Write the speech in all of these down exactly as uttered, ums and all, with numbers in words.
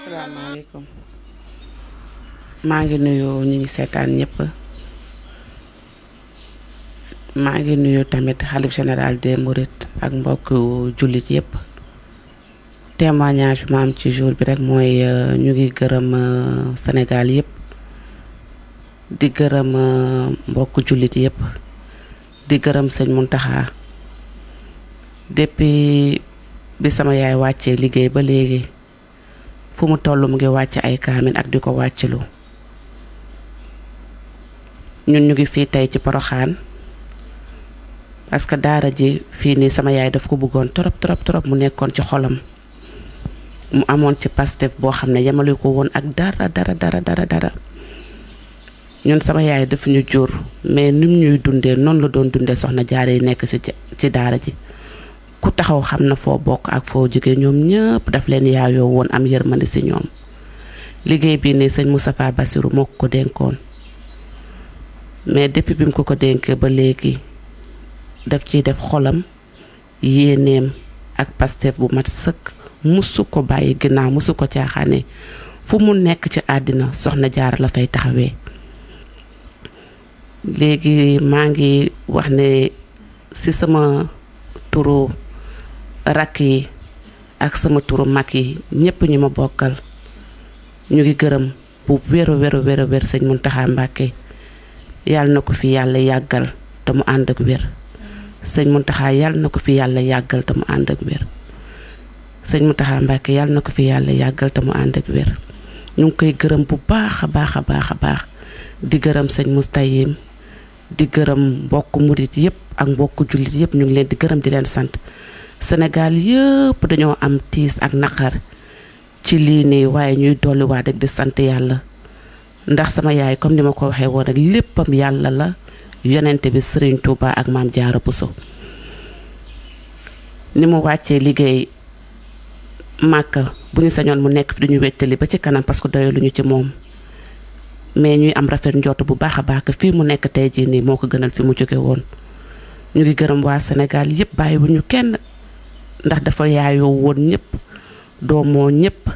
asalaamaaleykum maa ngi nuyu ñi ngi seetaan ñëpp maa ngi nuyu tamit xalif général des Mourides ak mbokk jullit yëpp témoignage bi ma am ci jour bi rek mooy ñu ngi gërëm Sénégal yëpp di gërëm mbokk jullit yëpp di gërëm sëñ Mountakha depuis bi sama yaay wàccee liggéey ba léegi fu mu toll mu ngi wàcc ay kaamin ak di ko wàccilu ñun ñu ngi fii tey ci Poroxaan parce que daara ji fii nii sama yaay daf ko bëggoon trop trop trop mu nekkoon ci xolam mu amoon ci Pastef boo xam ne yemale ko woon ak dara dara dara dara dara ñun sama yaay daf ñu jur mais nim ñuy dundee noonu la doon dundee soxna jaare yi nekk ci ci daara ji ku taxaw xam na foo bokk ak foo jóge ñoom ñëpp daf leen yaayoo woon am yërmande ci ñoom liggéey bii nii sëñ Moustapha Bassirou moo ko dénkoon mais depuis bi mu ko ko dénkee ba léegi daf ciy def xolam yéeneem ak Pastef bu mat sëkk musu ko bàyyi ginnaaw musu ko caaxaane fu mu nekk ci àddina soxna Jaara la fay taxawee léegi maa ngi wax ne ci sama turu rakk yi ak sama turu mag yi ñëpp ñu ma bokkal ñu ngi gërëm bu wéru wéru wéru wér sëñ Mountakha Mbacké yàlla na ko fi yàlla yàggal te mu ànd ak wér sëñ Mountakha yàlla na ko fi yàlla yàggal te mu ànd ak wér sëñ Mountakha Mbacké yàlla na ko fi yàlla yàggal te mu ànd ak wér ñu ngi koy gërëm bu baax a baax a baax a baax di gërëm sëñ Moustayim di gërëm mbokk murit yëpp ak mbokk jullit yëpp ñu ngi leen di gërëm di leen sant Sénégal yëpp dañoo am tiis ak naqar ci lii nii waaye ñuy dolliwaat rek di sant yàlla ndax sama yaay comme ni ma ko waxee woon rek léppam yàlla la yonente bi Serigne Touba ak Maam Jaara Bousso ni mu wàccee liggéey Màkka bu ñu sañoon mu nekk fi duñu wettali ba ci kanam parce que doyaluñu ci moom mais ñuy am rafet njort bu baax a baax que fii mu nekk tey jii nii moo ko gënal fi mu jóge woon ñu ngi gërëm waa Sénégal yëpp bàyyi bu ñu kenn ndax dafa yaayoo woon ñëpp doomoo ñëpp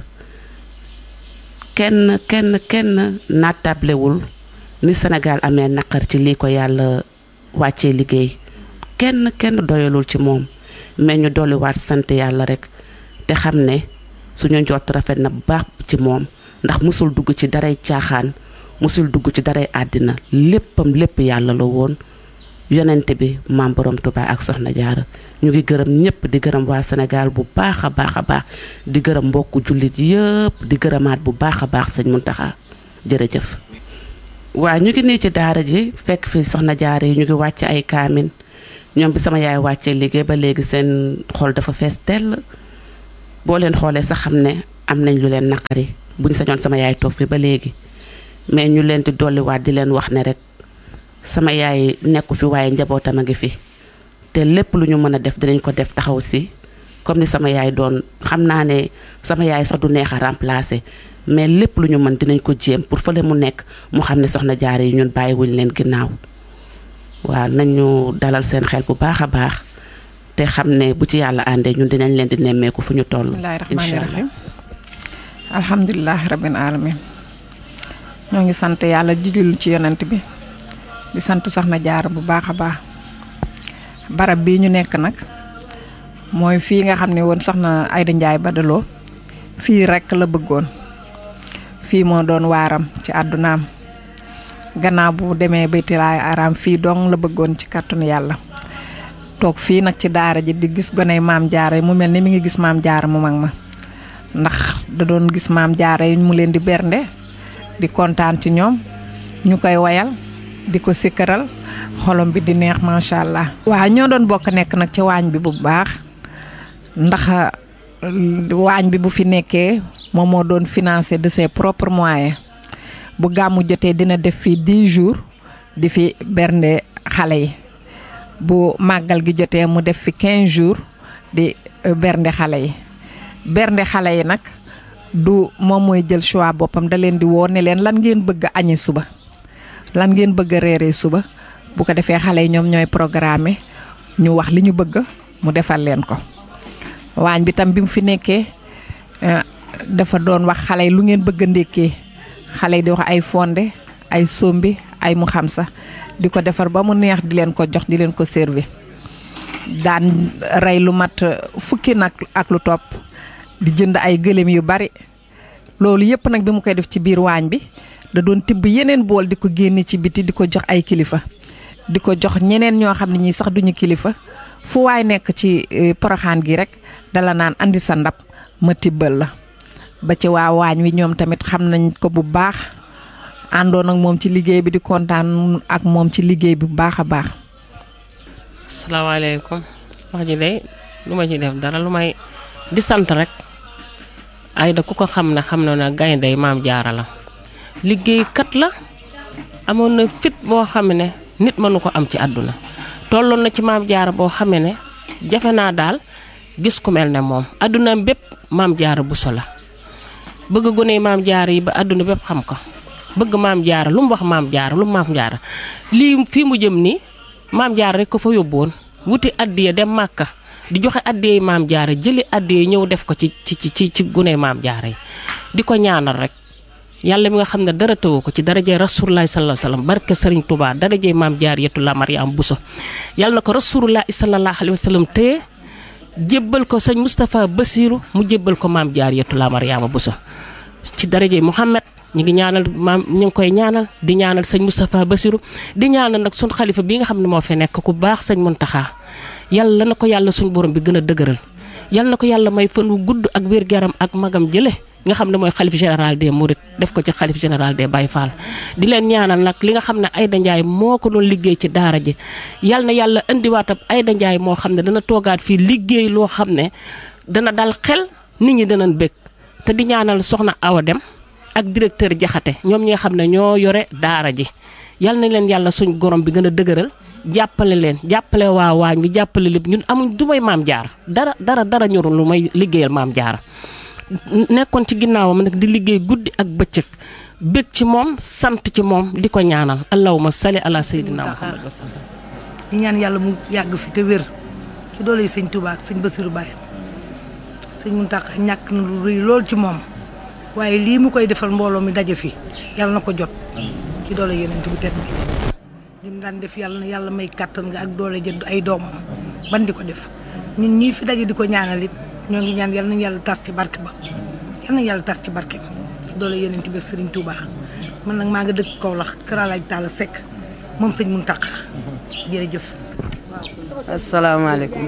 kenn kenn kenn naatablewul ni Sénégal amee naqar ci lii ko yàlla wàccee liggéey kenn kenn doyalul ci moom mais ñu dolliwaat sant yàlla rek te xam ne suñu njort rafet na bu baax ci moom ndax musul dugg ci daray caaxaan musul dugg ci daray àddina léppam lépp yàlla la woon yonente bi maam borom Tuubaa ak soxna Jaara ñu ngi gërëm ñëpp di gërëm waa Sénégal bu baax a baax a baax di gërëm mbokku jullit yëpp di gërëmaat bu baax a baax sëñ Mountakha jërëjëf. waa ñu ngi nii ci daara ji fekk fi soxna Jaara yi ñu ngi wàcc ay kaamin ñoom bi sama yaay wàccee liggéey ba léegi seen xol dafa fees tell boo leen xoolee sax xam ne am nañ lu leen naqari buñ sañoon sama yaay toog fi ba léegi mais ñu leen di dolliwaat di leen wax ne rek sama yaay nekku fi waaye njabootam a ngi fi te lépp lu ñu mën a def dinañ ko def taxaw si comme ni sama yaay doon xam naa ne sama yaay sax du neex a remplacer mais lépp lu ñu mën dinañ ko jéem pour fële mu nekk mu xam ne soxna Jaara yi ñun bàyyiwuñ leen ginnaaw waaw nañu dalal seen xel bu baax a baax te xam ne bu ci yàlla àndee ñun dinañ leen di nemmeeku fu ñu toll. bismillaahi rahmaani rahiim alhamdulilah rabbil alamin ñoo ngi sant yàlla jijul ci yonent bi di sant soxna Jaara bu baax a baax barab bii ñu nekk nag mooy fii nga xam ne woon soxna Ayda Njaay Badaloo fii rekk la bëggoon fii moo doon waaram ci àddunaam gannaaw bu demee baytilaay araam fii dong la bëggoon ci kàttanu yàlla toog fii nag ci daara ji di gis goney maam Jaara mu mel ni mi ngi gis maam Jaara mu mag ma ndax da doon gis maam Jaara yi mu leen di bernde di kontaan ci ñoom ñu koy wayal di ko sikkaral xolom bi di neex macha allah. waaw ñoo doon bokk nekk nag ci waañ bi bu baax ndax waañ bi bu fi nekkee moom moo doon financé de ses propres moyens bu gàmmu jotee dina def fii dix jours di fi bernde xale yi bu màggal gi jotee mu def fi quinze jours di bernde xale yi bernde xale yi nag du moom mooy jël choix boppam da leen di woo ne leen lan ngeen bëgg a añi suba lan ngeen bëgg a reeree suba bu ko defee xale yi ñoom ñooy programme ñu wax li ñu bëgg mu defal leen ko waañ bi tam bi mu fi nekkee dafa doon wax xale yi lu ngeen bëgg a ndékkee xale yi di wax ay fonde ay sombi ay mu xam sa di ko defar ba mu neex di leen ko jox di leen ko servi daan rey lu mat fukki nag ak lu topp di jënd ay gëléem yu bari loolu yëpp nag bi mu koy def ci biir waañ bi da doon tibb yeneen bool di ko génne ci biti di ko jox ay kilifa di ko jox ñeneen ñoo xam ne ñii sax duñu kilifa fu waay nekk ci Porokhane gi rek dala naan andi sa ndab ma tibbal la ba ci waa waañ wi ñoom tamit xam nañ ko bu baax àndoon ak moom ci liggéey bi di kontaan ak moom ci liggéey bi bu baax a baax. asalaamaaleykum wax ji de lu ma ci def dara lu may di sant rek Aida ku ko xam ne xam na ne gayndey Maam Jaara la liggéeykat la amoon na fit boo xam ne nit mënu ko am ci àdduna tolloon na ci Maam Jaara boo xamee ne jafe naa daal gis ku mel ne moom àdduna bépp Maam Jaara Buso la bëgg gone Maam Jaara yi ba àdduna bépp xam ko bëgg Maam Jaara lu mu wax Maam Jaara lu mu Maam Jaara lii fii mu jëm nii Maam Jaara rek ko fa yóbbuwoon wuti addiya dem Màkka di joxe addiya Maam Jaara jëli addiya ñëw def ko ci ci ci ci gune Maam Jaara yi di ko ñaanal rek yàlla mi nga xam ne dara tëwu ko ci darajee Rasulullaahi sallallaahu alayhi wa sallam barke Sëriñ Tuubaa darajee Maam Jaaratullaahi Mariama Buso yàlla na ko Rasulullaahi sallallaahu alayhi wa sallam téye jébbal ko sëñ Moustapha Bassirou mu jébbal ko Maam Jaaratullaahi Mariama Buso ci darajee Muhammad ñu ngi ñaanal maam ñu ngi koy ñaanal di ñaanal sëñ Moustapha Bassirou di ñaanal nag suñ xalifa bi nga xam ne moo fi nekk ku baax sëñ Muntaxa yàlla na ko yàlla suñ borom bi gën a dëgëral yàlla na ko yàlla may fan wu gudd ak wér-gu-yaram ak magam jële nga xam ne mooy xalif général des Mourides def ko ci xalif général des Baye Fall di leen ñaanal nag li nga xam ne Aida Ndiaye moo ko doon liggéey ci daara ji yàlla na yàlla indiwaatab Aida Ndiaye moo xam ne dana toogaat fii liggéey loo xam ne dana dal xel nit ñi danañ bëgg te di ñaanal soxna Awa Dem ak directeur Jaxate ñoom ñi nga xam ne ñoo yore daara ji yal na leen yàlla suñ gorom bi gën a dëgëral jàppale leen jàppale waa waañ bi jàppale lépp ñun amuñ du may Maam Jaara dara dara dara ñorul lu may liggéeyal Maam Jaara nekkoon ci ginnaawam nag di liggéey guddi ak bëccëg bëgg ci moom sant ci moom di ko ñaanal allahumma salli ala sayyidina Muhammad wa sallam di ñaan yàlla mu yàgg fi te wér ci doole sëñ Touba ak sëñ Bassirou Baye sëñ Mountakha ñàkk na lu rëy lool ci moom waaye lii mu koy defal mbooloo mi daje fi yàlla na ko jot ci doole yeneen bu tedd bi lim daan def yàlla na yàlla may kàttan nga ak doole jënd ay doomam ban di ko def ñun ñii fi daje di ko ñaanal it ñoo ngi ñaan yàlla nañu yàlla tas ci barke ba yàlla nañu yàlla tas ci barke ba ci doole yeneen bi ak Serigne Touba man nag maa nga dëkk Kaolack Kër Alaaj Talla Seck moom sëñ Mountakha jërëjëf. asalaamaaleykum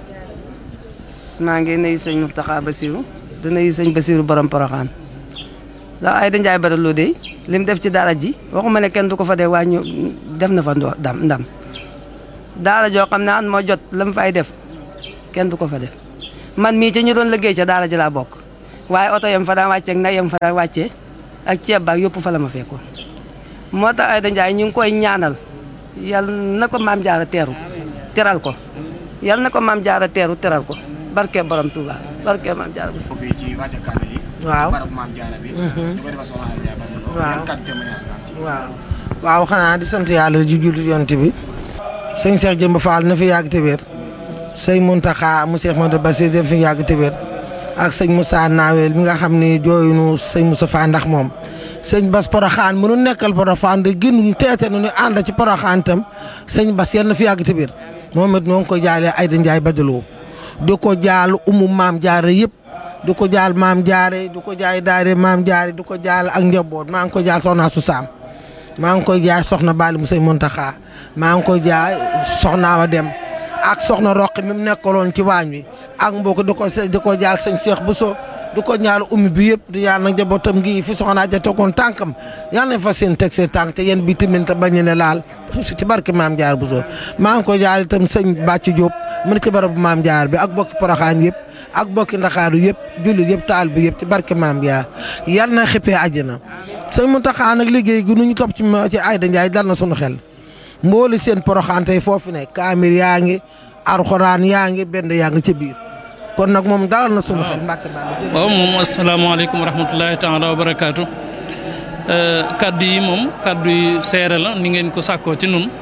maa ngi nuyu sëñ Mountakha Bassirou di nuyu sëñ Bassirou borom Porokhane ndax Aida Ndiaye Badara de li mu def ci daara ji waxuma ne kenn du ko fa dee waaye ñu def na fa ndam ndam daara joo xam ne an moo jot la mu fay def kenn du ko fa def man mii ci ñu doon liggéey ca daara ji laa bokk waaye oto yam fa daan wàccee ak nag yam fa daan wàccee ak ceeb baak yëpp fa la ma fekkoon moo tax Aida Ndiaye ñu ngi koy ñaanal yal na ko Maam Jaara teeru teral ko yal na ko Maam Jaara teeru teral ko barke borom Touba barke Maam Jaara bu fii ci wàcce kaamil yi waaw barab Maam Jaara bi di ko defal soxna Aida Ndiaye waaw waaw waaw xanaa di sant yàlla ju jullit yonent bi sëñ Cheikh Jëmb Fall na fi yàgg te wér sëñ Mountakha mu Cheikh Modou Bassir def fi yàgg te wér ak sëñ Moussa Nawel mi nga xam ni jooyunu sëñ Moussa Fa ndax moom sëñ Bass Porokhane mënu nekkal Porokhane de gënuñ teete nu ñu ànd ci Porokhane tam sëñ Bass yal na fi yàgg te wér moom it noo ngi ko jaalee Aida Ndiaye Badaloo di ko jaal umu Maam Jaara yëpp di ko jaal Maam Jaara di ko jaay daare Maam Jaara di ko jaal ak njaboot maa ngi ko jaal soxna su saam maa ngi koy jaay soxna Bali mu sëñ Mountakha maa ngi koy jaay soxna Awa Dem ak soxna Roqi mi mu nekkaloon ci waañ wi ak mbokk di ko di ko jaal sëñ Cheikh Bousso di ko ñaal ummi bi yëpp di ñaan nag njabootam gi fi soxna ja tegoon tànkam yal nañ fa seen teg seen tànk te yéen bi tamit te bañ ne laal ci barke Maam Jaara Bousso maa ngi ko jaal itam sëñ Bàcci Diop mu ne ci barabu Maam Jaara bi ak bokki Porokhane yëpp ak bokki Ndakaaru yëpp jullit yëpp taal bi yëpp ci barke Maam Jaara yal na xippee àjjana sëñ Mountakha nag liggéey gi nu ñu topp ci ci Aida Ndiaye dal na sunu xel mbooli seen Porokhane tey foofu ne kaamir yaa ngi alxuraan yaa ngi benn yaa ngi ci biir kon nag moom dalal na sunu xel Mbàkke Balla jërëjëf. waaw moom asalaamaaleykum wa rahmatulahi taala wa barakaatu kaddu yi moom kaddu yi seere la ni ngeen ko sàkkoo ci nun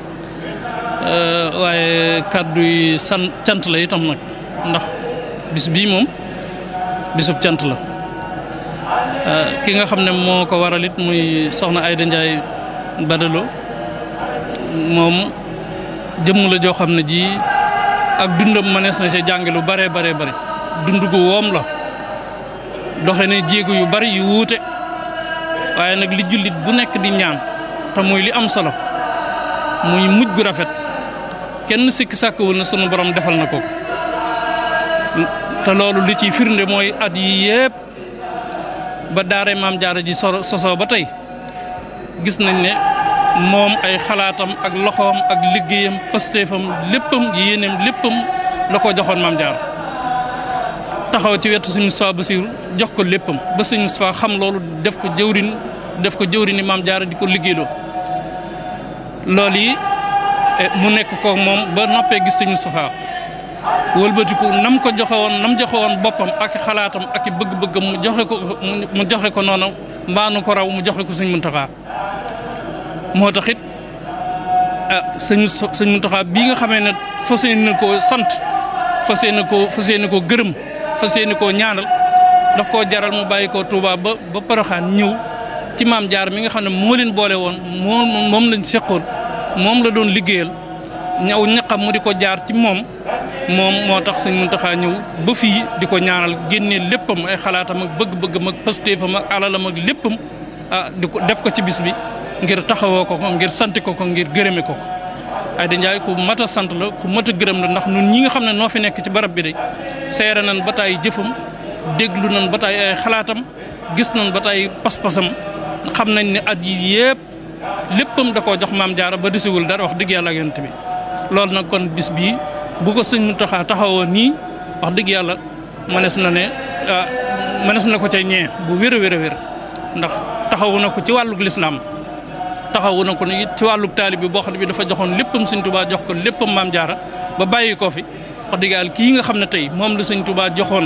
waaye kaddu yi san cant la itam nag ndax bis bii moom bisub cant la ki nga xam ne moo ko waral it muy soxna Aïda Ndiaye Badalo moom jëmm la joo xam ne ji ak dundam mënees na ci jànge lu bare bare bari dund gu woom la doxe ne jéego yu bari yu wuute waaye nag li jullit bu nekk di ñaan te muy li am solo muy mujj gu rafet kenn sikki sàkkawul na sunu borom defal na ko te loolu li ciy firnde mooy at yi yépp ba daare maam jaara ji sosoo ba tey gis nañ ne moom ay xalaatam ak loxoom ak liggéeyam pastéefam léppam yéeneem léppam la ko joxoon maam jaara taxaw ci wetu Sëñ Moustapha Bassirou jox ko léppam ba Sëñ Moustapha xam loolu def ko jëwrin def ko jëwrini maam jaara di ko liggéeyloo loolu yi mu nekk ko moom ba noppee gis Sëñ Moustapha wëlbatiku nam ko joxe woon nam joxe woon boppam ak xalaatam ak bëgg-bëggam mu joxe ko mu joxe ko noonu mbaanu ko raw mu joxe ko Sëñ Muntaxa moo tax it ah sëñ sëñ Muntaxa bii nga xamee ne fas yéene na koo sant fas yéene koo fas yéene koo gërëm fas yéene koo ñaanal daf koo jaral mu bàyyi koo Touba ba ba Poroxaan ñëw ci maam jaar mi nga xam ne moo leen boole woon moom moom lañ seqoon moom la doon liggéeyal ñaw ñaqam mu di ko jaar ci moom moom moo tax sëñ Muntaxa ñëw ba fii di ko ñaanal génnee léppam ay xalaatam ak bëgg-bëggam ak pastéefam ak alalam ak léppam ah di ko def ko ci bis bi ngir taxawoo ko ko ngir sant ko ko ngir gërëme ko ko Aïda Ndiaye ku mat a sant la ku mat a gërëm la ndax ñun ñi nga xam ne noo fi nekk ci barab bi de seere nañ ba taay jëfam déglu nañ ba taay ay xalaatam gis nañ ba taay pas-pasam xam nañ ne at yi yëpp léppam da koo jox maam jaara ba desiwul dara wax dëgg yàlla ak yonent bi loolu nag kon bis bii bu ko sëñ Muntaxa taxawoo nii wax dëgg yàlla mënees na ne mënees na ko ca ñee bu wér a wér a wér ndax taxawu na ko ci wàllug lislaam taxawu na ko it ci wàllug taalib bi boo xam ne bi dafa joxoon léppam sëñ Tuubaa jox ko léppam maam jaara ba bàyyi ko fi wax dëgg yàlla kii nga xam ne tey moom la sëñ Tuubaa joxoon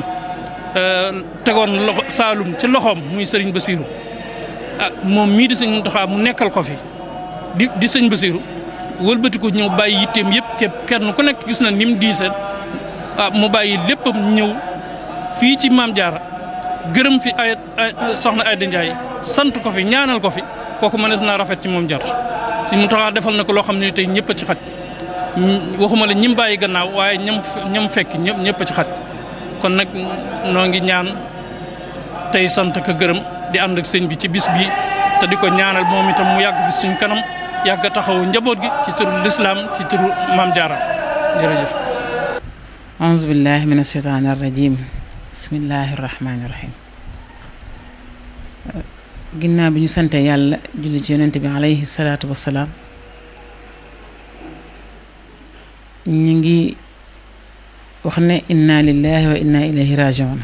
tegoon loxo Saalum ci loxoom muy sëriñ Basiiru ah moom mii di sëñ Muntaxa mu nekkal ko fi di di sëñ Basiiru wëlbati ko ñëw bàyyi yitteem yëpp képp kenn ku nekk gis na ni mu diisee ah mu bàyyi léppam ñëw fii ci maam jaara gërëm fi ay soxna Aïda Ndiaye sant ko fi ñaanal ko fi kooku mënees naa rafet ci moom jot si mu taxaa defal na ko loo xam ne tey ñëpp a ci xaj waxuma la ñim bàyyi gannaaw waaye ñam ñam fekk ñëpp ñëpp a ci xaj kon nag noo ngi ñaan tey sant ko gërëm di ànd ak sëñ bi ci bis bi te di ko ñaanal moom itam mu yàgg fi suñ kanam yàgg a taxawu njaboot gi ci turu lislaam ci turu maam jaara jërëjëf auzu billahi min asheytaani arrajim bismillahi rahmaani rahim ginnaaw bi ñu sante yàlla julli ci yonent bi alayhi salaatu wassalaam ñu ngi wax ne inna lillahi wa inna ilayhi rajiun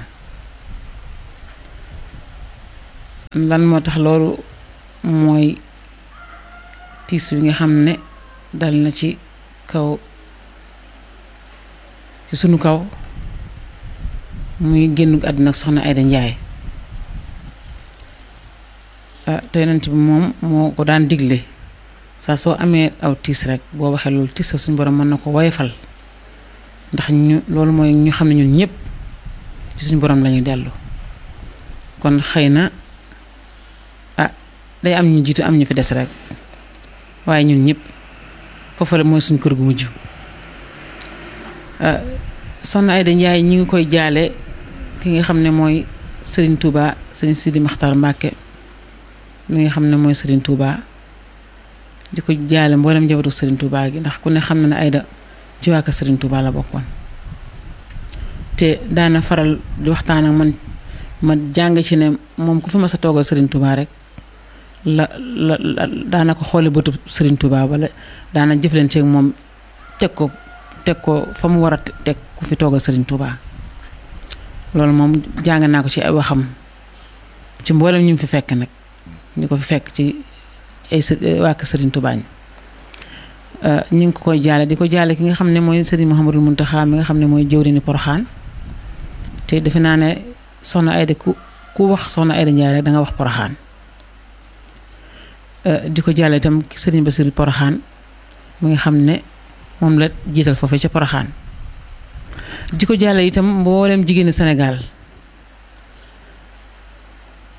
lan moo tax loolu mooy tiis wi nga xam ne dal na ci kaw ci sunu kaw muy génn àdduna ak soxna Aïda Ndiaye ah te yonent bi moom moo ko daan digle saa soo amee aw tiis rek boo waxee loolu tiis suñu borom mën na ko woyofal ndax ñu loolu mooy ñu xam ne ñun ñëpp ci suñu borom lañuy dellu kon xëy na ah day am ñu jiitu am ñu fi des rek waaye ñun ñëpp foofu la mooy suñu kër gu mujj soxna Aïda Ndiaye ñi ngi koy jaale ki nga xam ne mooy Serigne Touba Serigne Sidi Makhtar Mbacke mi nga xam ne mooy Serigne Touba di ko jaale mboolem njabootu Serigne Touba gi ndax ku ne xam na ne Aïda ci waa kër Serigne Touba la bokkoon te daana faral di waxtaan ak man ma jàng ci ne moom ku fi ma sa toogal Serigne Touba rek la la la daana ko xoole bëtu Serigne Touba wala daana jëflante ak moom teg ko teg ko fa mu war a teg ku fi toogal Serigne Touba loolu moom jàng naa ko ci ay waxam ci mboolem ñu fi fekk nag ñu ko fi fekk ci ay waa kër Serigne Touba ñi ñu ngi ko koy jaale di ko jaale ki nga xam ne mooy Serigne Mouhamadul Mountakha mi nga xam ne mooy jëwriñu Poroxaan te defe naa ne soxna Aïda ku ku wax soxna Aïda Ndiaye rek da nga wax Poroxaan di ko jaale itam Serigne Bassirou Poroxaan mi nga xam ne moom la jiital foofee ca Poroxaan di ko jaale itam mboolem jigéenu Sénégal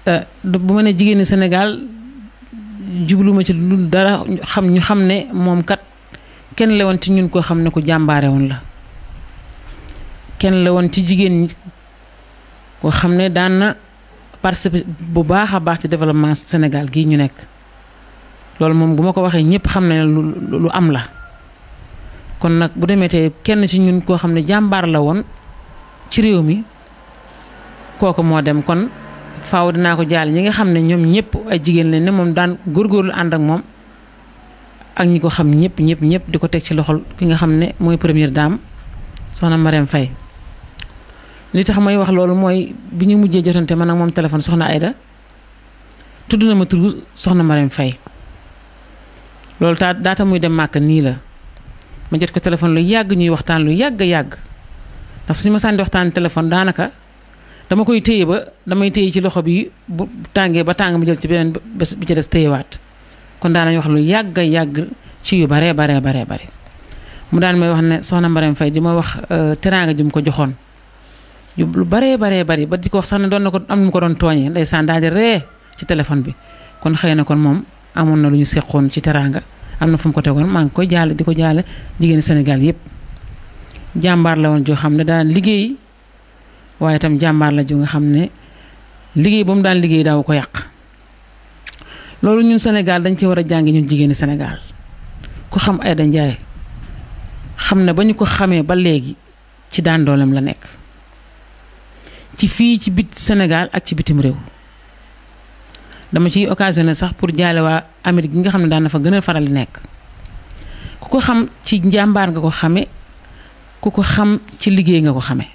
bu ma ne jigéen ñi Sénégal jubluma ci lu dara xam ñu xam ne moom kat kenn la woon ci ñun koo xam ne ku jàmbaare woon la kenn la woon ci jigéen ñi koo xam ne daan na participer bu baax a baax ci développement Sénégal gii ñu nekk loolu moom bu ma ko waxee ñëpp xam ne lu lu am la kon nag bu demee te kenn ci ñun koo xam ne jàmbaar la woon ci réew mi kooku moo dem kon faaw dinaa ko jaal ñi nga xam ne ñoom ñëpp ay jigéen lañ ne moom daan góorgóorlu ànd ak moom ak ñi ko xam ñëpp ñëpp ñëpp di ko teg ci loxol ki nga xam ne mooy première dame soxna Marème Faye li tax may wax loolu mooy bi ñu mujjee jotante man ak moom téléphone soxna Aïda tudd na ma turu soxna Marème Faye loolu taa daata muy dem màkk nii la ma jot ko téléphone lu yàgg ñuy waxtaan lu yàgg yàgg ndax suñu ma sànni waxtaan téléphone daanaka dama koy téye ba damay téye ci loxo bi bu tàngee ba tàng ma jël ci beneen bés bi ci des téyewaat kon daanañ wax lu yàgg yàgg ci yu baree baree baree bare mu daan may wax ne soxna Marème Faye di ma wax teraanga ju mu ko joxoon yu lu baree baree bari ba di ko wax sax ne doon na ko am nu mu ko doon tooñee ndeysaan daal di ree ci téléphone bi kon xëy na kon moom amoon na lu ñu seqoon ci teraanga am na fu mu ko tegoon maa ngi koy jaale di ko jaale jigéeni Sénégal yépp jàmbaar la woon joo xam ne daan liggéey waaye itam jàmbaar la ju nga xam ne liggéey ba mu daan liggéey daaw ko yàq loolu ñun Sénégal dañ ci war a jàngi ñun jigéeni Sénégal ku xam Aïda Ndiaye xam ne ba ñu ko xamee ba léegi ci daan dooleem la nekk ci fii ci bit Sénégal ak ci bitim réew dama ciy occasionné sax pour jaale waa Amérique gi nga xam ne daan na fa gën a faral di nekk ku ko xam ci njàmbaar nga ko xame ku ko xam ci liggéey nga ko xame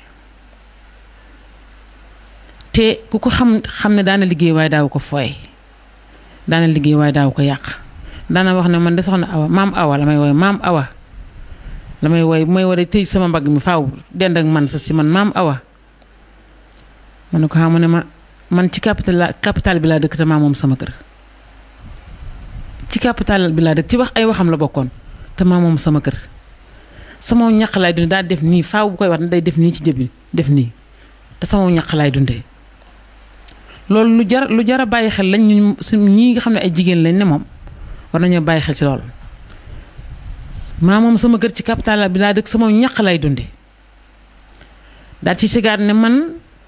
te ku ko xam xam ne daana liggéey waaye daaw ko fooy daana liggéey waaye daaw ko yàq daana wax ne man de soxna Awa maam Awa la may wooy maam Awa la may wooy bu may war a tëj sama mbagg mi faaw dend ak man sa si man maam Awa ma ne ko xam ne ma man ci capital la capital bi laa dëkk te maa moom sama kër ci capital bi laa dëkk ci wax ay waxam la bokkoon te maa moom sama kër sama ñaq laay dundee daal def nii faaw bu koy wax ne day def nii ci jëbi def nii te sama ñaq laay dundee loolu lu jar lu jar a bàyyi xel lañ ñu ñii nga xam ne ay jigéen lañ ne moom war nañoo bàyyi xel ci loolu maa moom sama kër ci capital bi laa dëkk sama ñaq laay dundee daal ci sigaat ne man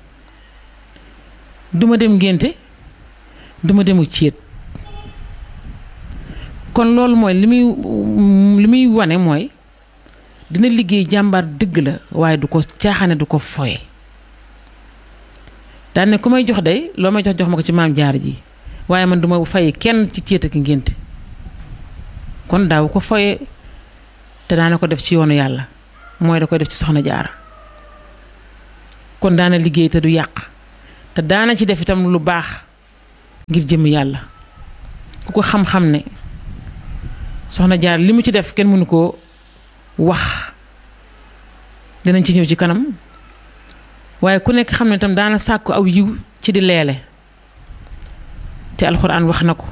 duma dem ngénte duma demu céet kon loolu mooy li muy li muy wane mooy dina liggéey jàmbaar dëgg la waaye du ko caaxaane du ko foye daan ne ku may jox day loo may jox jox ma ko ci maam jaar ji waaye man duma fay kenn ci céet ak ngénte kon daaw ko foye te daana ko def ci yoonu yàlla mooy da koy def ci soxna jaar kon daana liggéey te du yàq te daana ci def itam lu baax ngir jëm yàlla ku ko xam-xam ne soxna jaar li mu ci def kenn mënu koo wax dinañ ci ñëw ci kanam waaye ku nekk xam ne itam daana sàkku aw yiw ci di leele te alxuraan wax na ko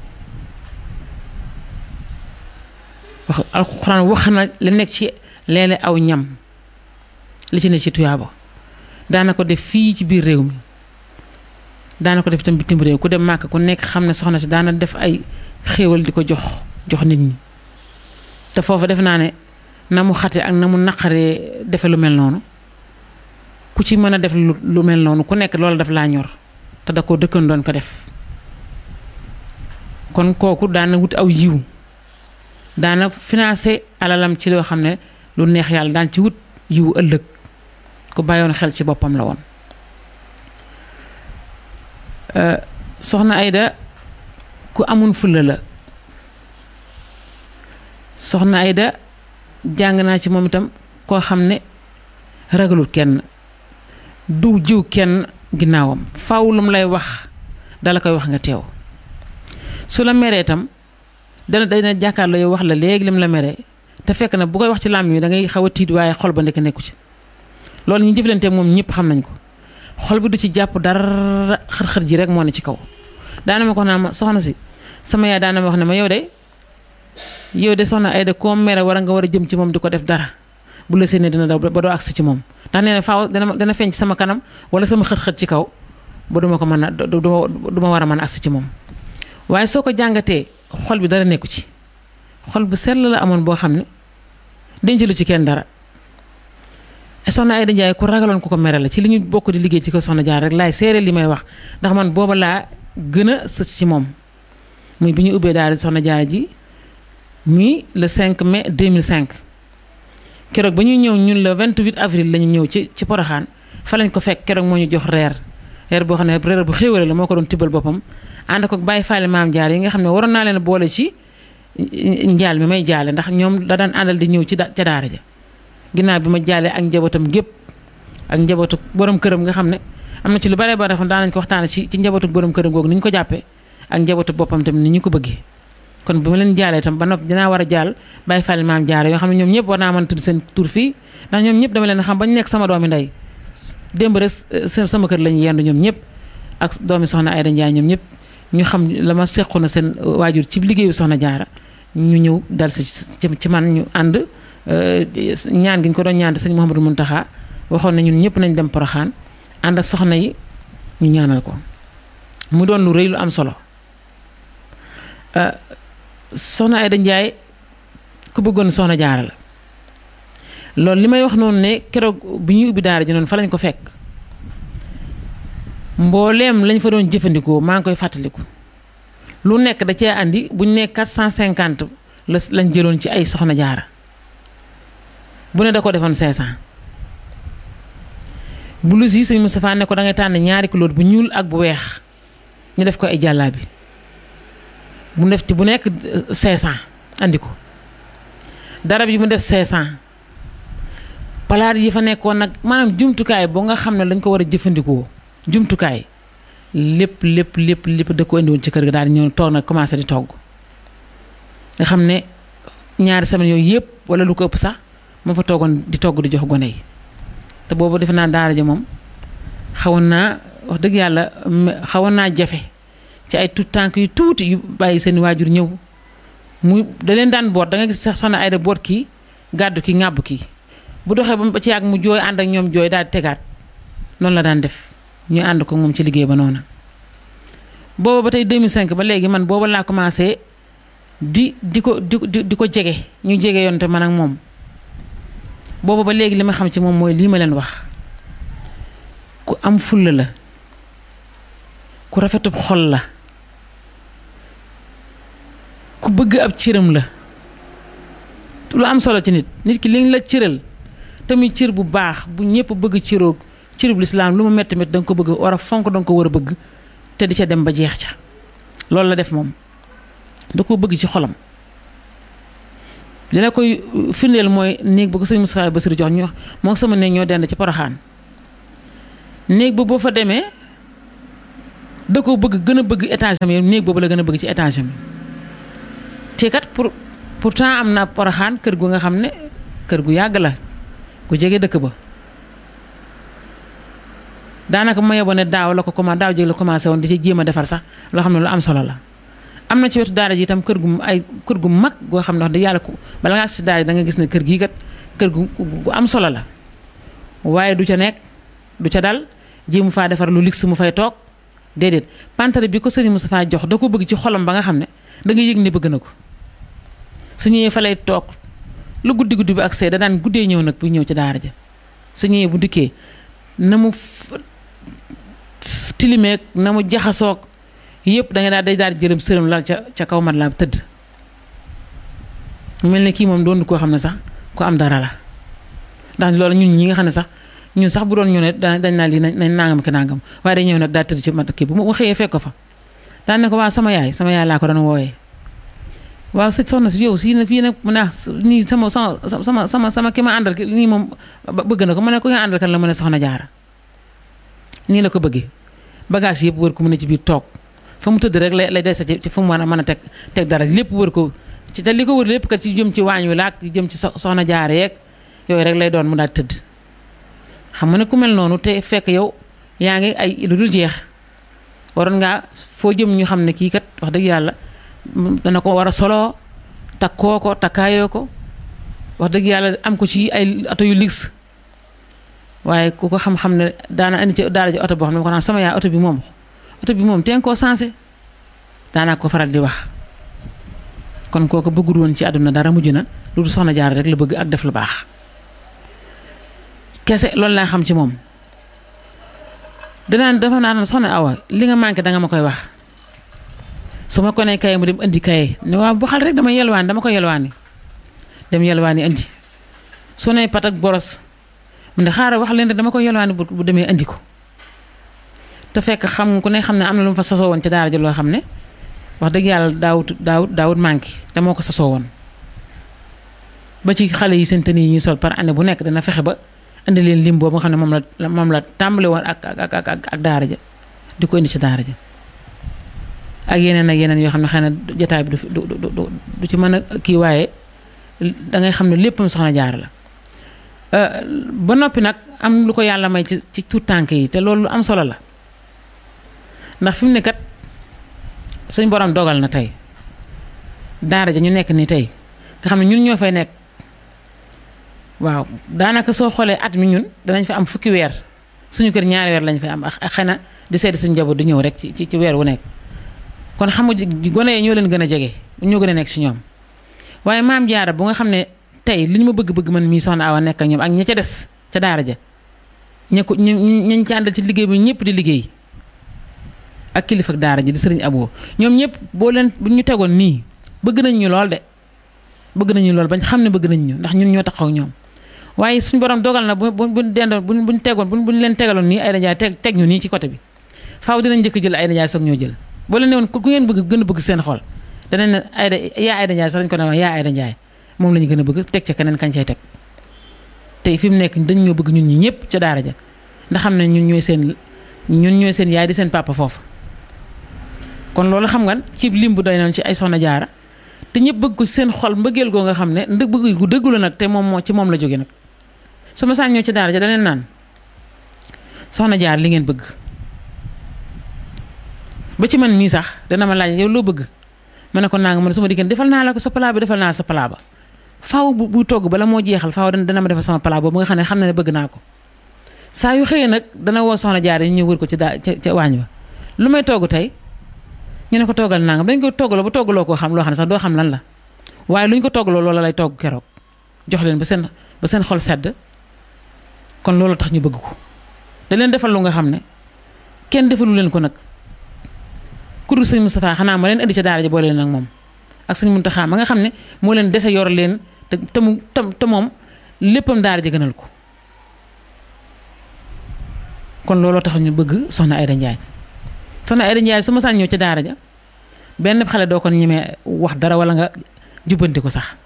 wax alxuraan wax na la nekk ci leele aw ñam li ci ne ci tuyaaba daana ko def fii ci biir réew mi daana ko def itam bitim réew ku dem màkk ku nekk xam ne soxna si daana def ay xéewal di ko jox jox nit ñi te foofu def naa ne na mu xate ak na mu naqaree defe lu mel noonu ku ci mën a def lu mel noonu ku nekk loolu daf laa ñor te da ko dëkkan doon ko def kon kooku daana wut aw yiw daana financé alalam ci loo xam ne lu neex yàlla daan ci wut yiw ëllëg ku bàyyoon xel ci boppam la woon soxna Aïda ku amun fulla la soxna Aïda jàng naa ci moom itam koo xam ne ragalul kenn du jiw kenn ginnaawam faaw lu mu lay wax dala koy wax nga teew su la meree itam dana dana jàkkaarloo yow wax la léegi lim la meree te fekk na bu koy wax ci làmm yi da ngay xaw a tiit waaye xol ba nekk nekku ci loolu ñu jëflanteeg moom ñëpp xam nañ ko xol bi du ci jàpp dara xër-xër ji rek moo ne ci kaw daana ma ko naa ma soxna si sama yaay daana ma wax ne ma yow de yow de soxna Aïda koo mere war a nga war a jëm ci moom di ko def dara bu la séenee dina daw ba doo agsi ci moom ndax nee na faaw dana dana feeñ ci sama kanam wala sama xët-xët ci kaw ba duma ko mën a du ma war a mën a agsi ci moom waaye soo ko jàngatee xol bi dara nekku ci xol bu sell la amoon boo xam ne dencalu ci kenn dara soxna Aïda Ndiaye ku ragaloon ku ko mere la ci li ñu bokk di liggéey ci ko soxna Jaara rek laay seere li may wax ndax man booba laa gën a sës ci moom muy bi ñu ubbee daal soxna Jaara ji muy le cinq mai deux mille cinq keroog ba ñuy ñëw ñun le vingt-huit avril la ñu ñëw ci ci Porokhane fa lañ ko fekk keroog moo ñu jox reer reer boo xam ne reer bu xéwale la moo ko doon tibbal boppam ànd ko bàyyi faale maam Jaara yi nga xam ne waroon naa leen boole ci njaal mi may jaale ndax ñoom da daan àndal di ñëw ci ca daara ja ginnaaw bi ma jaalee ak njabootam gépp ak njabootu borom këram nga xam ne am na ci lu bare bare xam daan nañ ko waxtaane ci ci njabootu borom këram googu ni ñu ko jàppee ak njabootu boppam tamit ni ñu ko bëggee kon bi ma leen jaalee tam ba noppi dinaa war a jaal bàyyi fàlle maam Jaara yoo xam ne ñoom ñëpp war naa mën a tudd seen tur fii ndax ñoom ñëpp dama leen xam bañ nekk sama doomi ndey démb rek sama kër lañu yendu ñoom ñëpp ak doomi soxna Aïda Ndiaye ñoom ñëpp ñu xam la ma sequ na seen waajur ci liggéeyu soxna Jaara ñu ñëw dal si ci man ñu ànd ñaan gi ñu ko doon ñaan sëñ Mouhamadou Mountakha waxoon na ñun ñëpp nañ dem Porokhane ànd ak soxna yi ñu ñaanal ko mu doon lu rëy lu am solo soxna Aïda Ndiaye ku bëggoon soxna Jaara la loolu li may wax noonu ne keroog bi ñuy ubbi daara ji noonu fa lañ ko fekk mbooleem lañ fa doon jëfandikoo maa ngi koy fàttaliku lu nekk da cee andi buñ ne quatre cent cinquante la lañ jëloon ci ay soxna Jaara bu ne da ko defoon cinq cent blouse yi sëñ Moustapha ne ko da ngay tànn ñaari couleur bu ñuul ak bu weex ñu def ko ay jàllaabi bu def ci bu nekk cinq cent andi ko darab yi mu def cinq cent palaat yi fa nekkoon nag maanaam jumtukaay boo nga xam ne dañ ko war a jëfandikoo jumtukaay lépp lépp lépp lépp da ko indiwoon ci kër ga daal di ñëw toog nag commencé di togg nga xam ne ñaari semaine yooyu yëpp wala lu ko ëpp sax moo fa toogoon di togg di jox gone yi te boobu defe naa daara ja moom xawoon naa wax dëgg yàlla xawoon naa jafe ci ay tout tànk yu tuuti yu bàyyi seen waajur ñëw muy da leen daan boot da nga gis sax soxna Aïda boot kii gàddu kii ŋàbb kii bu doxee ba ci yàgg mu jooy ànd ak ñoom jooy daal di tegaat noonu la daan def ñu ànd ko moom ci liggéey ba noonu booba ba tey deux mille cinq ba léegi man booba laa commencé di di ko di di ko jege ñu jege yoon te man ak moom booba ba léegi li ma xam ci moom mooy lii ma leen wax ku am fulla la ku rafetub xol la ku bëgg ab cëram la lu am solo ci nit nit ki liñ la cëral tamit cër bu baax bu ñëpp bëgg cëroog cërub lislaam lu mu metti metti da nga ko bëgg war a fonk da nga ko war a bëgg te di ca dem ba jeex ca loolu la def moom da ko bëgg ci xolam li la koy firndeel mooy néeg ba ko sëñ Moustapha Bassirou jox ñu wax moo sama néeg ñoo dend ci Porokhane néeg ba boo fa demee da ko bëgg gën a bëgg étage am néeg boobu la gën a bëgg ci étage am te kat pour pourtant am na Porokhane kër gu nga xam ne kër gu yàgg la ku jege dëkk ba daanaka ma yeboo ne daaw la ko commencé daaw jéeg la commencé woon di ci jéem a defar sax loo xam ne lu am solo la am na ci wetu daara ji itam kër gu ay kër gu mag goo xam ne wax dëgg yàlla ku bala ngaa si daara ji da nga gis ne kër gii kat kër gu gu am solo la waaye du ca nekk du ca dal jéemu faa defar lu luxe mu fay toog déedéet pantare bi ko sëriñ Moustapha jox da ko bëgg ci xolam ba nga xam ne da nga yëg ne bëgg na ko su ñëwee fa lay toog lu guddi guddi bi ak see da daan guddee ñëw nag bu ñëw ci daara ja su ñëwee bu dikkee na mu tilimeeg na mu jaxasoog yëpp da nga daal day daal di jërëm sërëm lal ca ca kaw mat la tëdd mel ne kii moom doon koo xam ne sax ku am dara la ndax loolu ñun ñi nga xam ne sax ñun sax bu doon ñu ne dañ naa lii nañ nangam ki nangam waaye day ñëw nag daal tëdd ci mat kii bu ma xëyee fekk ko fa daan ne ko waaw sama yaay sama yaay laa ko doon wooyee waaw sëñ soxna si yow si na fii nag mu ne nii sama sama sama sama sama ki ma àndal nii moom bëgg na ko ma ne ko nga àndal kan la mu ne soxna Jaara nii la ko bëggee bagage yëpp wër ko mu ne ci biir toog fa mu tëdd rek lay lay des ci fa mu mën a mën a teg teg dara lépp wër ko ci te li ko wër lépp kat ci jëm ci waañ wi laak jëm ci soxna Jaara yeeg yooyu rek lay doon mu daal tëdd xam nga ne ku mel noonu te fekk yow yaa ngi ay lu dul jeex waroon ngaa foo jëm ñu xam ne kii kat wax dëgg yàlla dana ko war a solo takkoo ko takkaayoo ko wax dëgg yàlla am ko ci ay ato yu luxe waaye ku ko xam-xam ne daana indi ci daara ji oto boo xam ne ko naan sama yaay oto bi moom oto bi moom teen koo sensé daanaa ko faral di wax kon kooku bëggul woon ci àdduna dara mujj na lu du soxna Jaara rek la bëgg ak def lu baax kese loolu laa xam ci moom danaan dafa naan soxna Awa li nga manqué danga ma koy wax su ma ko nee kaye mu dem indi kaye ne waaw bu xal rek dama yelwaani dama ko yelwaani dem yelwaani indi su ne pat ak boros mu ne xaaral wax leen rek dama ko yelwaani bu demee indi ko te fekk xam ku ne xam ne am na lu mu fa sasoo woon ci daara ji loo xam ne wax dëgg yàlla daawut daawut daawut manqué te moo ko sasoo woon ba ci xale yi seen tenue yi ñuy sol par année bu nekk dana fexe ba indi leen lim boobu nga xam ne moom la moom la tàmbale woon ak ak ak ak daara ja di ko indi ci daara ja ak yeneen ak yeneen yoo xam ne xëy na jotaay bi du du du du ci mën a kii waaye da ngay xam ne léppam soxna Jaara la ba noppi nag am lu ko yàlla may ci ci tuut tànk yi te loolu lu am solo la ndax fi mu ne kat suñ borom dogal na tey daara ja ñu nekk ni tey nga xam ne ñun ñoo fay nekk waaw daanaka soo xoolee at mi ñun danañ fa am fukki weer suñu kër ñaari weer lañ fay am ak xëy na di seeti suñu njaboot di ñëw rek ci ci weer wu nekk kon xam nga gone yi ñoo leen gën a jege ñoo gën a nekk si ñoom waaye maam Jaara bu nga xam ne tey li ñu ma bëgg-bëgg man mii soxna Awa nekk ak ñoom ak ña ca des ca daara ja ña ko ñu ñu ci àndal ci liggéey bi ñëpp di liggéey ak kilifa ak daara ji di sëriñ Abo ñoom ñëpp boo leen bu ñu tegoon nii bëgg nañ ñu lool de bëgg nañu lool bañ xam ne bëgg nañ ñu ndax ñun ñoo taxaw ñoom waaye suñu borom dogal na bu bu bu dendoon bu buñ tegoon bu buñ leen tegaloon nii Aïda Ndiaye teg teg ñu nii ci côté bi faaw dinañ njëkk jël Aïda Ndiaye soog ñoo jël boo leen ne woon ku ngeen bëgg gën a bëgg seen xol danañ ne Aïda yaa Aïda Ndiaye sax lañ ko ne wax yaa Aïda Ndiaye moom la ñu gën a bëgg teg ca keneen kañ cay teg tey fi mu nekk dañ ñoo bëgg ñun ñi ñëpp ca daara ja ndax xam ne ñun ñooy seen ñun ñooy seen yaay di seen papa foofu kon loolu xam nga ci lim bu doy noonu ci ay soxna Jaara te ñëpp bëgg ko seen xol mbëggeel goo nga xam ne ndëg bëgg gu dëggu la nag te moom moo ci moom la jóge nag su ma saan ñëw ci daara ja daneen naan soxna Jaara li ngeen bëgg ba ci man mii sax dana ma laaj yow loo bëgg ma ne ko naa nga man su ma diggante defal naa la ko sa plat bi defal naa sa plat ba faaw bu bu togg bala moo jeexal faaw dana ma defal sama plat boobu nga xam ne xam na ne bëgg naa ko saa yu xëyee nag dana woo soxna Jaara yi ñëw wër ko ci daa ca ca waañ ba lu may togg tey ñu ne ko toggal naa nga dañ ko toggaloo ba toggaloo koo xam loo xam ne sax doo xam lan la waaye lu ñu ko toggaloo loola lay togg keroog jox leen ba seen ba seen xol sedd kon loolu tax ñu bëgg ko da leen defal lu nga xam ne kenn defalu leen ko nag ku dul sëñ Moustapha xanaa ma leen indi ca daara ja boole leen ak moom ak sëñ Muntaxa ma nga xam ne moo leen dese yor leen te te mu te moom léppam daara ja gënal ko kon looloo tax ñu bëgg soxna Aïda Ndiaye soxna Aïda Ndiaye su ma saan ñëw ci daara ja benn xale doo ko ñemee wax dara wala nga jubbanti ko sax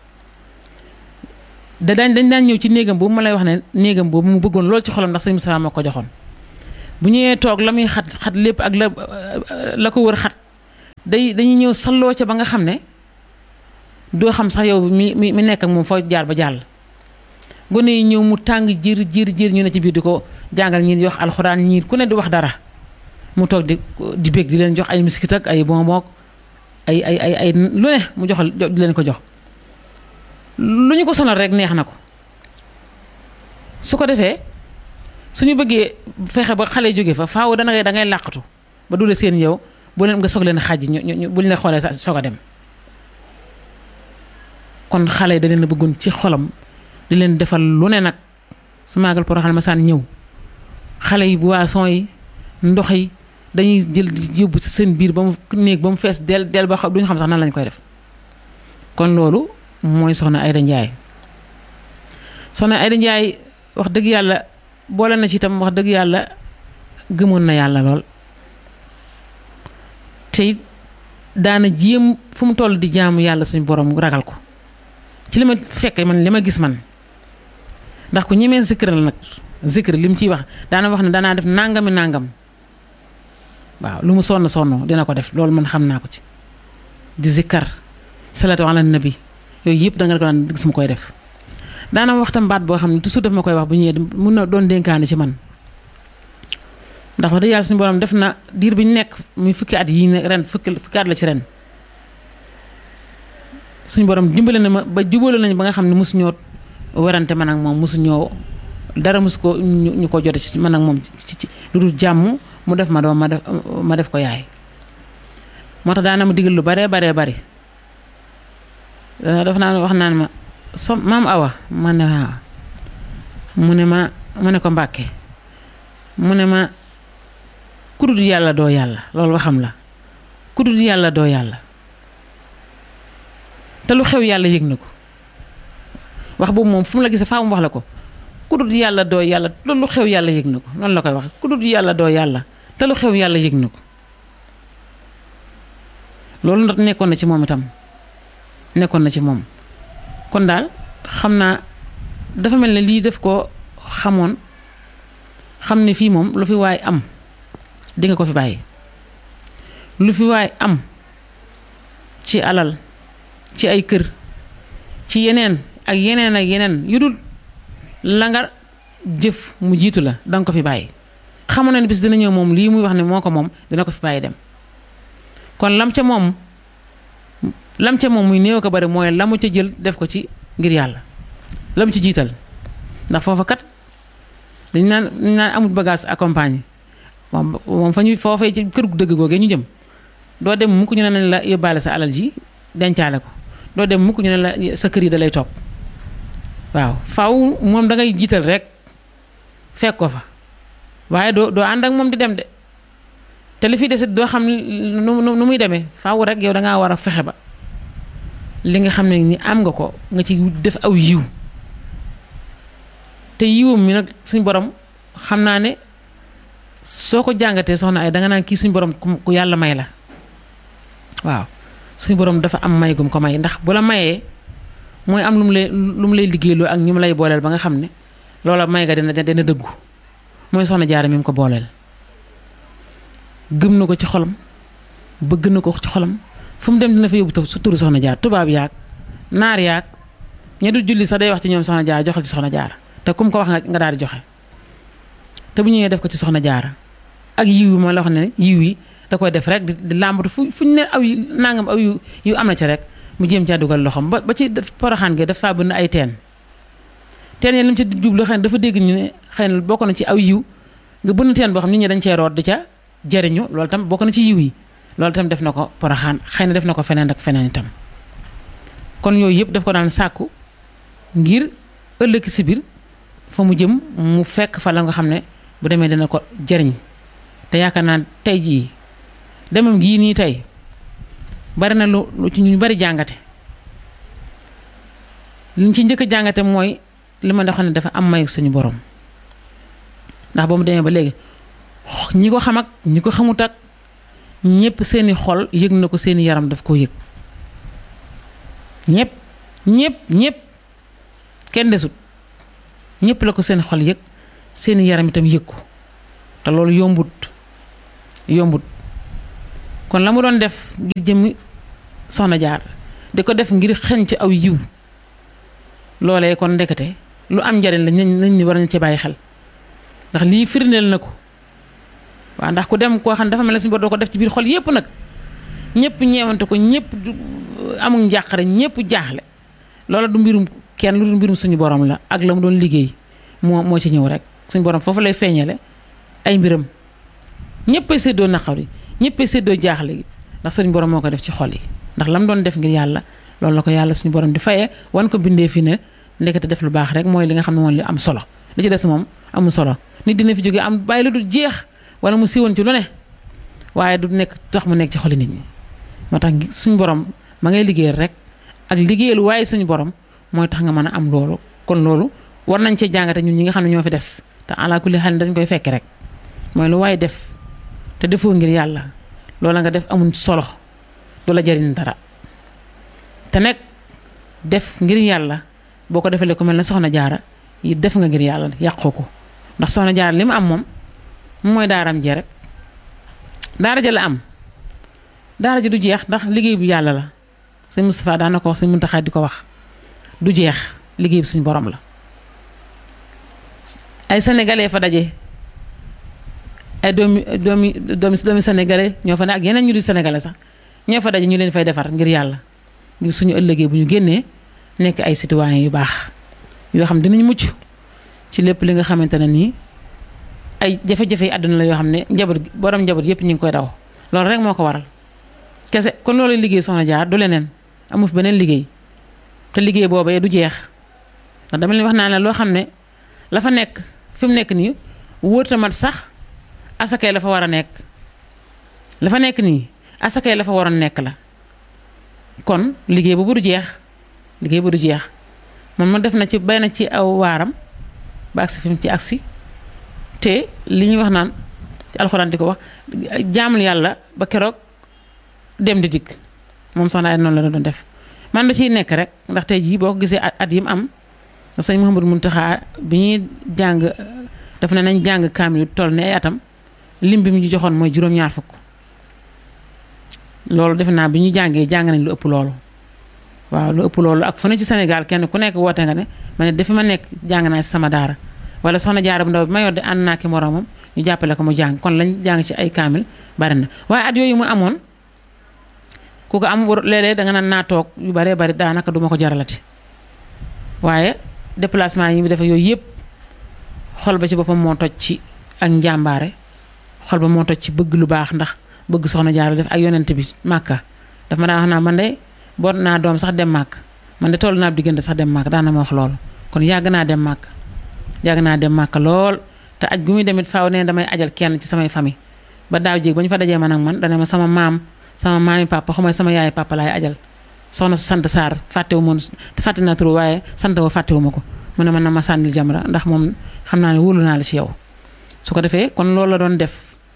da daañ dañ daan ñëw ci néegam boobu ma lay wax ne néegam boobu mu bëggoon lool ci xolam ndax sëñ Moustapha ma ko joxoon bu ñëwee toog la muy xat xat lépp ak la la ko wër xat day dañuy ñëw salloo ca ba nga xam ne doo xam sax yow mi mi mi nekk ak moom foo jaar ba jàll gone yi ñëw mu tàng jir jir jir ñu ne ci biir di ko jàngal ñii di wax alxuraan ñii ku ne di wax dara mu toog di di bég di leen jox ay miskit ak ay bonbon ay ay ay ay lu ne mu joxal di leen ko jox lu ñu ko sonal rek neex na ko su ko defee suñu bëggee fexe ba xale jóge fa faaw dana ngay da ngay làqatu ba dule seen yow bu leen nga soog leen xàjj ñu ñu bu ñu la xoolee sa soog a dem kon xale yi da leen a bëggoon ci xolam di leen defal lu ne nag su maagal Porokhane ma saan ñëw xale yi boisson yi ndox yi dañuy jël yóbbu ci seen biir ba mu néeg ba mu fees del del ba xam duñu xam sax nan lañ koy def kon loolu mooy soxna Aïda Ndiaye soxna Aïda Ndiaye wax dëgg yàlla boole na ci itam wax dëgg yàlla gëmoon na yàlla lool te daana jéem fu mu toll di jaamu yàlla suñu borom ragal ko ci li ma fekkee man li ma gis man ndax ku ñemee zikr la nag zikr li mu ciy wax daana wax ne danaa def nangami nangam waaw lu mu sonn sonn dina ko def loolu man xam naa ko ci di zikkar salatu ala nabi yooyu yëpp da nga ko daan gis mu koy def daana waxtam baat boo xam ne toujours daf ma koy wax bu ñëwee mun na doon dénkaane ci man ndax wax dëgg yàlla suñu borom def na diir bi ñu nekk muy fukki at yii ne ren fukki fukki at la ci ren suñu borom dimbale na ma ba jubale nañu ba nga xam ne mosu ñoo werante man ak moom mosu ñoo dara mus ko ñu ko jote ci man ak moom ci ci lu dul jàmm mu def ma doom ma def ma def ko yaay moo tax daana ma digal lu baree baree bari daf naan wax naan ma so maam Awa ma ne waaw mu ne ma mu ne ko Mbàkke mu ne ma ku dul yàlla doo yàlla loolu waxam la ku dul yàlla doo yàlla te lu xew yàlla yëg na ko wax boobu moom fu mu la gisee faa mu wax la ko ku dul yàlla doo yàlla te lu xew yàlla yëg na ko noonu la koy wax ku dul yàlla doo yàlla te lu xew yàlla yëg na ko loolu ndax nekkoon na ci moom itam nekkoon na ci moom kon daal xam naa dafa mel ne lii def ko xamoon xam ne fii moom lu fi waay am di nga ko fi bàyyi lu fi waay am ci alal ci ay kër ci yeneen ak yeneen ak yeneen yu dul la nga jëf mu jiitu la danga ko fi bàyyi xamoon na ne bis dina ñëw moom lii muy wax ne moo ko moom dina ko fi bàyyi dem kon lam ca moom lam ca moom muy néew ko bari mooy la mu ca jël def ko ci ngir yàlla lam ci jiital ndax foofa kat dañ naan dañ naan amul bagage accompagné moom moom fa ñu foofee ci kër gu dëgg googee ñu jëm doo dem mukk ñu ne nañ la yóbbaale sa alal ji dencaale ko doo dem mukk ñu ne la sa kër yi da lay topp waaw faaw moom da ngay jiital rek fekk ko fa waaye doo doo ànd ak moom di dem de te li fi desit doo xam nu nu muy demee faaw rek yow da ngaa war a fexe ba li nga xam ne ni am nga ko nga ci def aw yiw te yiwam mi nag suñ borom xam naa ne soo ko jàngatee soxna ay danga naan kii suñ borom ku yàlla may la waaw suñ borom dafa am may gum ko may ndax bu la mayee mooy am lu mu lay lu mu lay liggéeyloo ak ñu mu lay booleel ba nga xam ne loola may ga dina dina dëggu mooy soxna Jaara mi mu ko booleel gëm na ko ci xolam bëgg na ko ci xolam fu mu dem dina fa yóbbu su turu soxna Jaara tubaab yaag naar yaag ña du julli sax day wax ci ñoom soxna Jaara joxal ci soxna Jaara te kum ko wax nga nga daal di joxe te bu ñëwee def ko ci soxna Jaara ak yiw yi mooy la wax ne yiw yi da koy def rek di làmbatu fu fu ñu ne aw yu nangam aw yu yu am na ci rek mu jéem caa dugal loxoom ba ba ci poroxaan gi dafa bëgg ay teen teen yi li mu ci jublu xëy na dafa dégg ñu ne xëy na bokk na ci aw yiw nga bënn teen boo xam nit ñi dañ cee root di ca jariñu loolu tam bokk na ci yiw yi loolu tam def na ko poroxaan xëy na def na ko feneen ak feneen itam kon yooyu yëpp daf ko daan sàkku ngir ëllëg si biir fa mu jëm mu fekk fa la nga xam ne bu demee dina ko jariñ te yaakaar naa tey jii demam gii nii tey bari na lu lu ci ñu bari jàngate liñ ci njëkk a jàngate mooy li ma doon ne dafa am mayu suñu borom ndax ba mu demee ba léegi ñi ko xam ak ñi ko xamut ak ñëpp seeni xol yëg na ko seeni yaram daf koo yëg ñëpp ñëpp ñëpp kenn desut ñëpp la ko seen xol yëg seeni yaram itam yëg ko te loolu yombut yombut kon la mu doon def ngir jëmmi soxna Jaara di ko def ngir xeñ ci aw yiw loolee kon ndekete lu am njariñ la nañ ni war nañ ci bàyyi xel ndax lii firndeel na ko waaw ndax ku dem koo xam ne dafa mel ne suñu bor doo ko def ci biir xol yépp nag ñëpp ñeewante ko ñëpp amul njàqare ñëpp jaaxle loola du mbirum kenn lu du mbirum suñu borom la ak la mu doon liggéey moo moo ci ñëw rek suñu borom foofu lay feeñale ay mbiram ñëpp ay séddoo naqar yi ñëpp ay séddoo jaaxle gi ndax suñu borom moo ko def ci xol yi ndax la mu doon def ngir yàlla loolu la ko yàlla suñu borom di fayee wan ko bindee fi ne ndekete def lu baax rek mooy li nga xam ne moom li am solo li ci des moom amul solo nit dina fi jógee am bàyyi lu du jeex wala mu siiwoon ci lu ne waaye du nekk tax mu nekk ci xoli nit ñi moo tax suñu borom ma ngay liggéeyal rek ak liggéeyal waaye suñu borom mooy tax nga mën a am loolu kon loolu war nañ cee jàngate ñun ñi nga xam ne ñoo fi des te ala kulli xel dañ koy fekk rek mooy lu waaye def te defoo ngir yàlla loola nga def amul solo du la jariñ dara te nekk def ngir yàlla boo ko defalee ko mel ne soxna Jaara yi def nga ngir yàlla yàqoo ko ndax soxna Jaara li mu am moom mooy daaram jee rek daara ja la am daara ji du jeex ndax liggéey bu yàlla la sëñ Moustapha daan na ko wax sëñ Muntaxa di ko wax du jeex liggéey bi suñu borom la ay sénégalais fa daje ay doomi doomi doomi doomi sénégalais ñoo fa ne ak yeneen ñu di sénégalais sax ñoo fa daje ñu leen fay defar ngir yàlla ngir suñu ëllëgee bu ñu génnee nekk ay citoyens yu baax yoo xam dinañ mucc ci lépp li nga xamante ne nii ay jafe-jafe yi àdduna la yoo xam ne njaboot borom njaboot yëpp ñu ngi koy daw loolu rek moo ko waral kese kon loolu liggéey soxna Jaar du leneen amu fi beneen liggéey te liggéey boobee du jeex ndax dama leen wax naa ne loo xam ne la fa nekk fi mu nekk nii wóorta mat sax asakay la fa war a nekk la fa nekk nii asakay la fa waroon nekk la kon liggéey boobu du jeex liggéey bu du jeex moom ma def na ci bay na ci aw waaram ba agsi fi mu ci agsi te li ñuy wax naan ci alxuraan di ko wax jaamul yàlla ba keroog dem di dikk moom soxna ay noonu la doon def man da ciy nekk rek ndax tey jii boo ko gisee at yi mu am sëñ Mouhamadou Mountakha bi ñuy jàng daf ne nañ jàng kaamil toll ne ay atam lim bi mu ñu joxoon mooy juróom-ñaar fukk loolu defe naa bi ñu jàngee jàng nañ lu ëpp loolu waaw lu ëpp loolu ak fu ne ci Sénégal kenn ku nekk woote nga ne ma ne dafi ma nekk jàng naa ci sama daara wala soxna Jaara bu ndaw bi ma yor di ànd naa ki moroomam ñu jàppale ko mu jàng kon lañ jàng ci ay kaamil bari na waaye at yooyu mu amoon ku ko am léeg-léeg da nga naan naa toog yu baree bari daanaka duma ko jaralati waaye déplacement yi mu defee yooyu yëpp xol ba ci boppam moo toj ci ak njàmbaare xol ba moo toj ci bëgg lu baax ndax bëgg soxna Jaara def ak yonent bi màkka daf ma daan wax naa man de boot naa doom sax dem màkk man de toll naa diggante sax dem màkk daan na ma wax loolu kon yàgg naa dem màkk yàgg naa dem màkk lool te aj gu muy demit faaw ne damay ajal kenn ci samay famille ba daaw jéeg ba ñu fa dajee man ak man dana ma sama maam sama maami papa xamay sama yaay papa laay ajal soxna su sant Sarr fàttewu moon te fàtte naa turu waaye sant wa fàttewu ma ko mu ne man na ma sànnil Jamra ndax moom xam naa ne wóolu naa la ci yow su ko defee kon loolu la doon def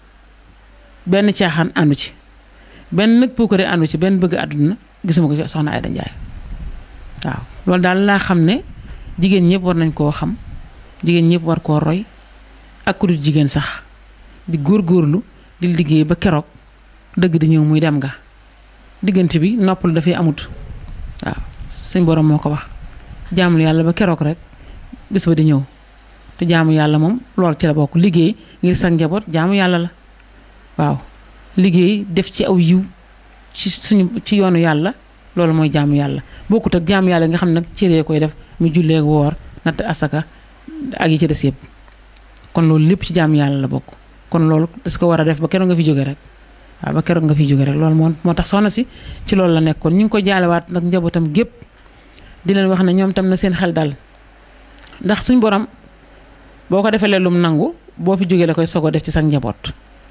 benn caaxaan àndu ci benn nag puukare àndu ci benn bëgg àdduna gisuma ko soxna Aïda Ndiaye waaw loolu daal laa xam ne jigéen ñëpp war nañ koo xam jigéen ñëpp war koo roy ak ku dul jigéen sax di góorgóorlu di liggéey ba keroog dëgg di ñëw muy dem nga diggante bi noppal dafay amut waaw suñ borom moo ko wax jaamul yàlla ba keroog rek bis ba di ñëw te jaamu yàlla moom loolu ci la bokk liggéey ngir sa njaboot jaamu yàlla la waaw liggéey def ci aw yiw ci suñu ci yoonu yàlla loolu mooy jaamu yàlla bokkut ak jaamu yàlla nga xam ne nag cëree koy def mu jullee ak woor natt asaka ak yi ci des yëpp kon loolu lépp ci jaamu yàlla la bokk kon loolu das ko war a def ba keroog nga fi jóge rek waaw ba keroog nga fi jóge rek loolu moo moo tax soxna si ci loolu la nekkoon ñu ngi ko jaalewaat nag njabootam gépp di leen wax ne ñoom tam na seen xel dal ndax suñ borom boo ko defee lum nangu boo fi jógee la koy sogo def ci sa njaboot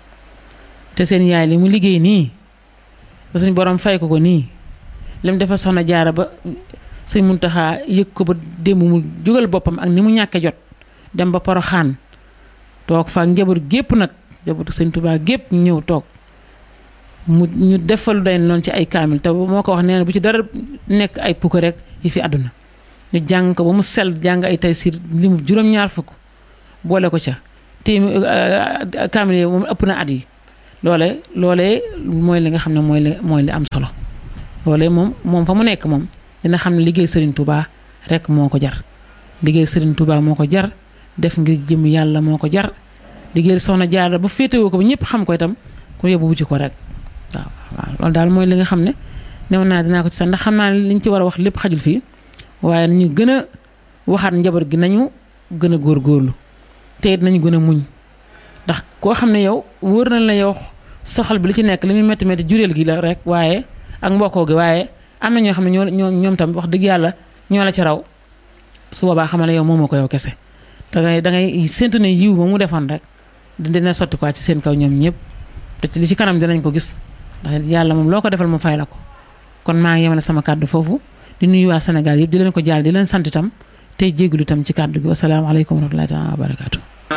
te seen yaay li mu liggéey nii ba suñ borom fay ko ko nii lim defal soxna Jaara ba sëñ Muntaxa yëg ko ba démb mu jógal boppam ak ni mu ñàkke jot dem ba Poroxaan toog fa njaboot gépp nag njabootu sëñ Tuubaa gépp ñu ñëw toog mu ñu defal day noonu ci ay kaamil te moo ko wax nee na bu ci dara nekk ay pukk rek yi fi àdduna ñu jàng ko ba mu sell jàng ay taysiir li mu juróom-ñaar fukk boole ko ca te kaamil yi moom ëpp na at yi loole loolee mooy li nga xam ne mooy li mooy li am solo loolee moom moom fa mu nekk moom dina xam ne liggéey Serigne Touba rek moo ko jar liggéey Serigne Touba moo ko jar def ngir jëm yàlla moo ko jar liggéey soxna Jaara ba féetewoo ko ba ñëpp xam ko itam ku yóbbu wuti ko rek waaw waaw loolu daal mooy li nga xam ne new naa dinaa ko ci sax ndax xam naa ne liñ ci war a wax lépp xajul fii waaye nañu gën a waxaat njaboot gi nañu gën a góorgóorlu te it nañu gën a muñ ndax koo xam ne yow wóor na la yow soxal bi li ci nekk li muy métti métti jureel gi la rek waaye ak mbokkoo gi waaye am na ñoo xam ne ñoo ñoo ñoom tam wax dëgg yàlla ñoo la ci raw su boobaa xamal ne yow moomoo ko yow kese da ngay da ngay séntu ne yiw ba mu defoon rek dina sotti quoi ci seen kaw ñoom ñëpp te ci li ci kanam dinañ ko gis ndax yàlla moom loo ko defal mu fay la ko kon maa ngi yemale sama kàddu foofu di nuyu waa Sénégal yëpp di leen ko jaal di leen sant itam tey jégalu itam ci kàddu gi wasalaamaaleykum wa rahmatullahi taala wa barakaatu